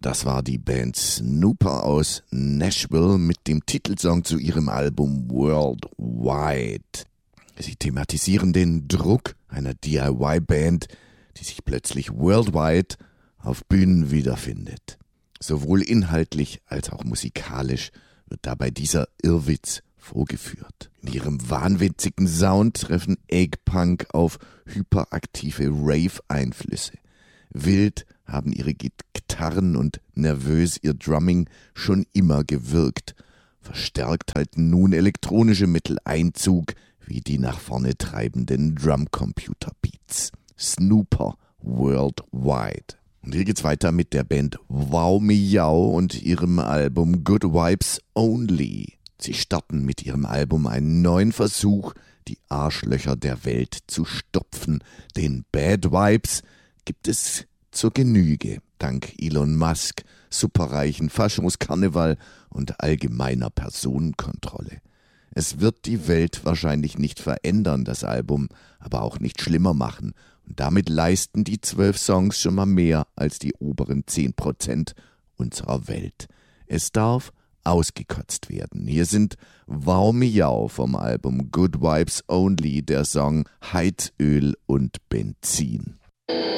Das war die Band Snooper aus Nashville mit dem Titelsong zu ihrem Album Worldwide. Sie thematisieren den Druck einer DIY-Band, die sich plötzlich worldwide auf Bühnen wiederfindet. Sowohl inhaltlich als auch musikalisch wird dabei dieser Irrwitz vorgeführt. In ihrem wahnwitzigen Sound treffen Eggpunk auf hyperaktive Rave-Einflüsse. Wild haben ihre Gitarren und nervös ihr Drumming schon immer gewirkt. Verstärkt halten nun elektronische Mittel Einzug, wie die nach vorne treibenden Drumcomputer-Beats. Snooper Worldwide. Und hier geht's weiter mit der Band Wow Miau und ihrem Album Good Vibes Only. Sie starten mit ihrem Album einen neuen Versuch, die Arschlöcher der Welt zu stopfen. Den Bad Vibes gibt es zur Genüge, dank Elon Musk, superreichen Faschingskarneval und allgemeiner Personenkontrolle. Es wird die Welt wahrscheinlich nicht verändern, das Album, aber auch nicht schlimmer machen. Und damit leisten die 12 Songs schon mal mehr als die oberen 10% unserer Welt. Es darf ausgekotzt werden. Hier sind Wow Miau vom Album Good Vibes Only, der Song Heizöl und Benzin.